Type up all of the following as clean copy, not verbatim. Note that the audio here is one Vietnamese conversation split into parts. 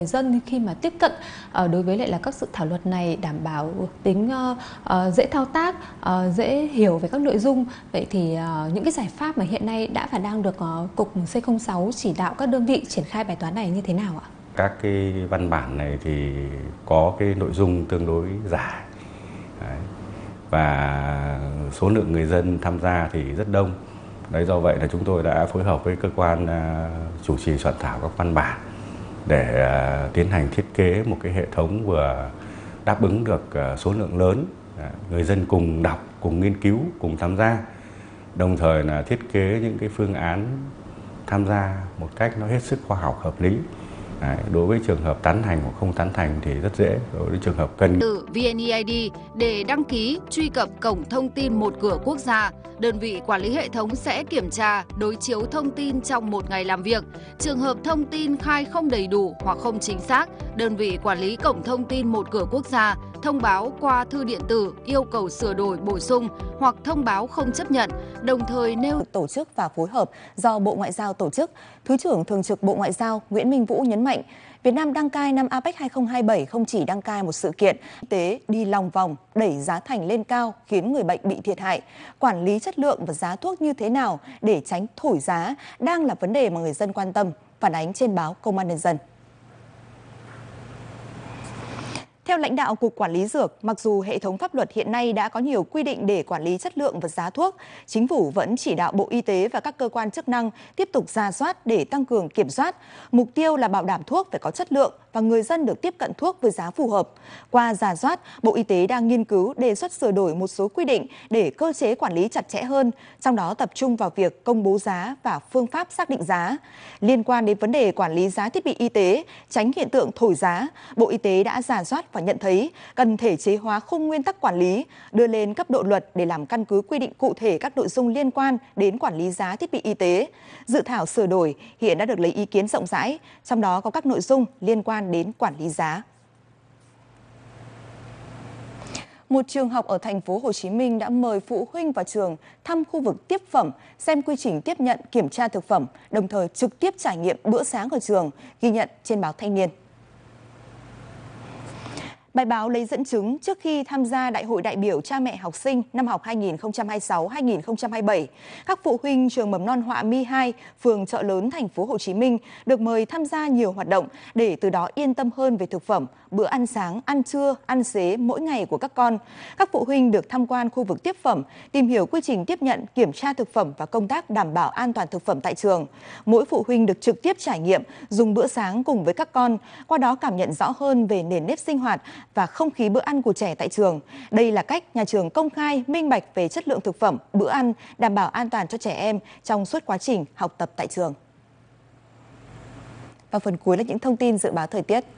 Người dân khi mà tiếp cận đối với lại là các dự thảo luật này đảm bảo tính dễ thao tác, dễ hiểu về các nội dung. Vậy thì những cái giải pháp mà hiện nay đã và đang được Cục C06 chỉ đạo các đơn vị triển khai bài toán này như thế nào ạ? Các cái văn bản này thì có cái nội dung tương đối dài. Đấy. Và số lượng người dân tham gia thì rất đông. Đấy, do vậy là chúng tôi đã phối hợp với cơ quan chủ trì soạn thảo các văn bản để tiến hành thiết kế một cái hệ thống vừa đáp ứng được số lượng lớn, người dân cùng đọc, cùng nghiên cứu, cùng tham gia, đồng thời là thiết kế những cái phương án tham gia một cách nó hết sức khoa học hợp lý. Đấy, đối với trường hợp tán thành hoặc không tán thành thì rất dễ, đối với trường hợp cần. Từ VNeID để đăng ký truy cập cổng thông tin một cửa quốc gia, đơn vị quản lý hệ thống sẽ kiểm tra, đối chiếu thông tin trong một ngày làm việc. Trường hợp thông tin khai không đầy đủ hoặc không chính xác, đơn vị quản lý cổng thông tin một cửa quốc gia thông báo qua thư điện tử yêu cầu sửa đổi bổ sung hoặc thông báo không chấp nhận, đồng thời nêu tổ chức và phối hợp do Bộ Ngoại giao tổ chức. Thứ trưởng Thường trực Bộ Ngoại giao Nguyễn Minh Vũ nhấn mạnh, Việt Nam đăng cai năm APEC 2027 không chỉ đăng cai một sự kiện y tế đi lòng vòng, đẩy giá thành lên cao khiến người bệnh bị thiệt hại. Quản lý chất lượng và giá thuốc như thế nào để tránh thổi giá đang là vấn đề mà người dân quan tâm, phản ánh trên báo Công an Nhân dân. Theo lãnh đạo Cục Quản lý Dược, mặc dù hệ thống pháp luật hiện nay đã có nhiều quy định để quản lý chất lượng và giá thuốc, Chính phủ vẫn chỉ đạo Bộ Y tế và các cơ quan chức năng tiếp tục rà soát để tăng cường kiểm soát. Mục tiêu là bảo đảm thuốc phải có chất lượng và người dân được tiếp cận thuốc với giá phù hợp. Qua rà soát, Bộ Y tế đang nghiên cứu đề xuất sửa đổi một số quy định để cơ chế quản lý chặt chẽ hơn, trong đó tập trung vào việc công bố giá và phương pháp xác định giá. Liên quan đến vấn đề quản lý giá thiết bị y tế, tránh hiện tượng thổi giá, Bộ Y tế đã rà soát và nhận thấy cần thể chế hóa khung nguyên tắc quản lý, đưa lên cấp độ luật để làm căn cứ quy định cụ thể các nội dung liên quan đến quản lý giá thiết bị y tế. Dự thảo sửa đổi hiện đã được lấy ý kiến rộng rãi, trong đó có các nội dung liên quan đến quản lý giá. Một trường học ở thành phố Hồ Chí Minh đã mời phụ huynh vào trường thăm khu vực tiếp phẩm, xem quy trình tiếp nhận kiểm tra thực phẩm, đồng thời trực tiếp trải nghiệm bữa sáng ở trường, ghi nhận trên báo Thanh niên. Bài báo lấy dẫn chứng trước khi tham gia Đại hội đại biểu cha mẹ học sinh năm học 2026-2027, các phụ huynh trường mầm non Họa Mi 2, phường Chợ Lớn, thành phố Hồ Chí Minh được mời tham gia nhiều hoạt động để từ đó yên tâm hơn về thực phẩm, bữa ăn sáng, ăn trưa, ăn xế mỗi ngày của các con. Các phụ huynh được tham quan khu vực tiếp phẩm, tìm hiểu quy trình tiếp nhận, kiểm tra thực phẩm và công tác đảm bảo an toàn thực phẩm tại trường. Mỗi phụ huynh được trực tiếp trải nghiệm dùng bữa sáng cùng với các con, qua đó cảm nhận rõ hơn về nền nếp sinh hoạt và không khí bữa ăn của trẻ tại trường. Đây là cách nhà trường công khai, minh bạch về chất lượng thực phẩm, bữa ăn, đảm bảo an toàn cho trẻ em trong suốt quá trình học tập tại trường. Và phần cuối là những thông tin dự báo thời tiết.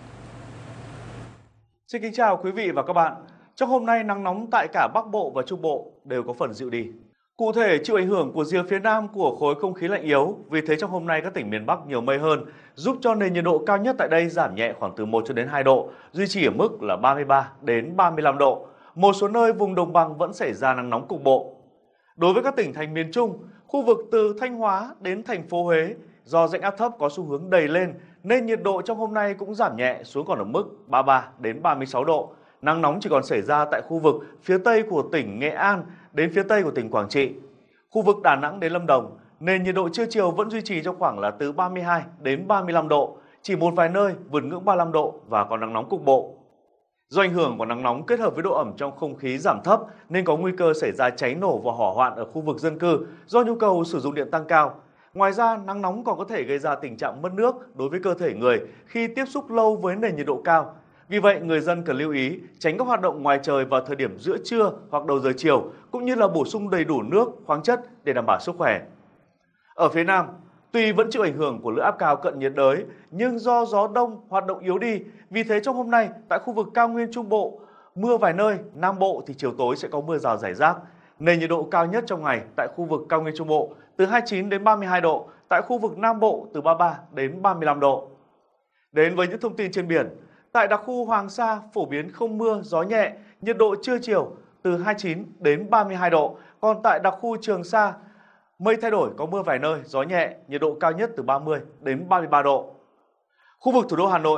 Xin kính chào quý vị và các bạn. Trong hôm nay, nắng nóng tại cả Bắc Bộ và Trung Bộ đều có phần dịu đi. Cụ thể, chịu ảnh hưởng của rìa phía Nam của khối không khí lạnh yếu, vì thế trong hôm nay các tỉnh miền Bắc nhiều mây hơn, giúp cho nền nhiệt độ cao nhất tại đây giảm nhẹ khoảng từ 1 cho đến 2 độ, duy trì ở mức là 33 đến 35 độ. Một số nơi vùng đồng bằng vẫn xảy ra nắng nóng cục bộ. Đối với các tỉnh thành miền Trung, khu vực từ Thanh Hóa đến thành phố Huế, do rãnh áp thấp có xu hướng đầy lên nên nhiệt độ trong hôm nay cũng giảm nhẹ xuống còn ở mức 33 đến 36 độ. Nắng nóng chỉ còn xảy ra tại khu vực phía tây của tỉnh Nghệ An đến phía tây của tỉnh Quảng Trị. Khu vực Đà Nẵng đến Lâm Đồng, nền nhiệt độ trưa chiều vẫn duy trì trong khoảng là từ 32 đến 35 độ, chỉ một vài nơi vượt ngưỡng 35 độ và có nắng nóng cục bộ. Do ảnh hưởng của nắng nóng kết hợp với độ ẩm trong không khí giảm thấp nên có nguy cơ xảy ra cháy nổ và hỏa hoạn ở khu vực dân cư do nhu cầu sử dụng điện tăng cao. Ngoài ra, nắng nóng còn có thể gây ra tình trạng mất nước đối với cơ thể người khi tiếp xúc lâu với nền nhiệt độ cao. Vì vậy, người dân cần lưu ý tránh các hoạt động ngoài trời vào thời điểm giữa trưa hoặc đầu giờ chiều, cũng như là bổ sung đầy đủ nước, khoáng chất để đảm bảo sức khỏe. Ở phía Nam, tuy vẫn chịu ảnh hưởng của lưỡi áp cao cận nhiệt đới, nhưng do gió đông hoạt động yếu đi, vì thế trong hôm nay tại khu vực cao nguyên Trung Bộ, mưa vài nơi, Nam Bộ thì chiều tối sẽ có mưa rào rải rác. Nền nhiệt độ cao nhất trong ngày tại khu vực cao nguyên Trung Bộ từ 29 đến 32 độ, tại khu vực Nam Bộ từ 33 đến 35 độ. Đến với những thông tin trên biển, tại đặc khu Hoàng Sa phổ biến không mưa, gió nhẹ, nhiệt độ trưa chiều từ 29 đến 32 độ, còn tại đặc khu Trường Sa mây thay đổi, có mưa vài nơi, gió nhẹ, nhiệt độ cao nhất từ 30 đến 33 độ. Khu vực thủ đô Hà Nội